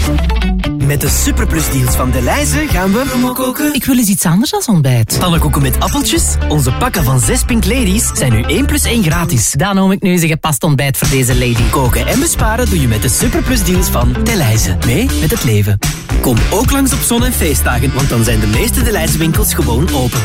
Met de Superplus-deals van Delhaize gaan we koken. Ik wil eens iets anders als ontbijt. Pannenkoeken met appeltjes. Onze pakken van 6 Pink Ladies zijn nu 1 plus 1 gratis. Dan noem ik nu eens een gepast ontbijt voor deze lady. Koken en besparen doe je met de Superplus-deals van Delhaize. Mee met het leven. Kom ook langs op zon- en feestdagen, want dan zijn de meeste Delhaize-winkels gewoon open.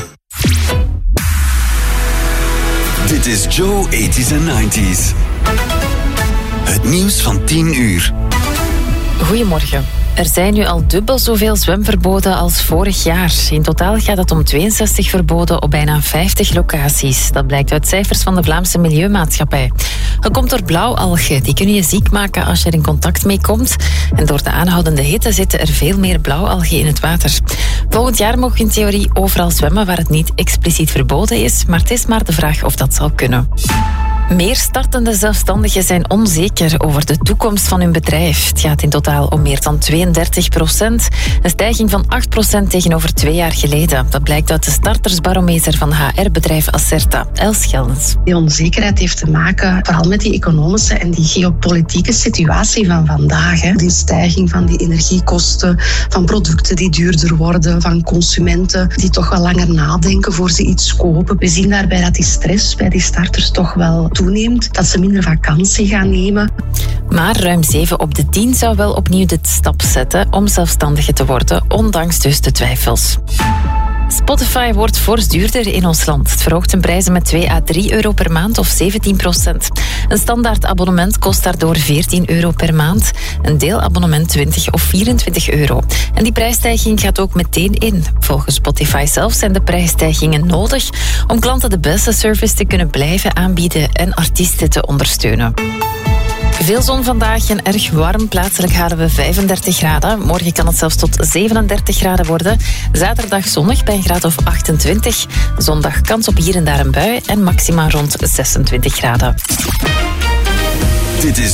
Dit is Joe 80s en 90s. Het nieuws van 10 uur. Goedemorgen. Er zijn nu al dubbel zoveel zwemverboden als vorig jaar. In totaal gaat het om 62 verboden op bijna 50 locaties. Dat blijkt uit cijfers van de Vlaamse Milieumaatschappij. Dat komt door blauwalgen. Die kunnen je ziek maken als je er in contact mee komt. En door de aanhoudende hitte zitten er veel meer blauwalgen in het water. Volgend jaar mogen we in theorie overal zwemmen waar het niet expliciet verboden is. Maar het is maar de vraag of dat zal kunnen. Meer startende zelfstandigen zijn onzeker over de toekomst van hun bedrijf. Het gaat in totaal om meer dan 32%. Een stijging van 8% tegenover 2 jaar geleden. Dat blijkt uit de startersbarometer van HR-bedrijf Acerta. Els Geldens. Die onzekerheid heeft te maken vooral met die economische en die geopolitieke situatie van vandaag. Die stijging van die energiekosten, van producten die duurder worden, van consumenten die toch wel langer nadenken voor ze iets kopen. We zien daarbij dat die stress bij die starters toch wel toeneemt, dat ze minder vakantie gaan nemen. Maar ruim 7 op de 10 zou wel opnieuw de stap zetten om zelfstandige te worden, ondanks dus de twijfels. Spotify wordt fors duurder in ons land. Het verhoogt zijn prijzen met 2 à 3 euro per maand of 17%. Een standaard abonnement kost daardoor 14 euro per maand. Een deelabonnement 20 of 24 euro. En die prijsstijging gaat ook meteen in. Volgens Spotify zelf zijn de prijsstijgingen nodig om klanten de beste service te kunnen blijven aanbieden en artiesten te ondersteunen. Veel zon vandaag en erg warm. Plaatselijk halen we 35 graden. Morgen kan het zelfs tot 37 graden worden. Zaterdag zonnig bij een graad of 28. Zondag kans op hier en daar een bui en maxima rond 26 graden. Dit is